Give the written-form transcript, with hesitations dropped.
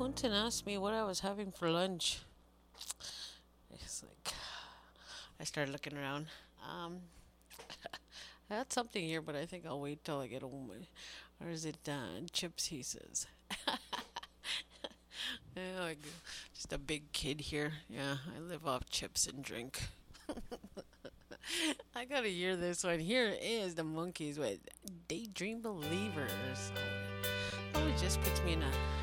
Quentin asked me what I was having for lunch. It's like I started looking around. Um, I had something here, but I think I'll wait till I get home. Or is it chips? He says. Yeah, just a big kid here. Yeah, I live off chips and drink. I gotta hear this one. Here is the Monkeys with Daydream Believers. Oh, it always just puts me in a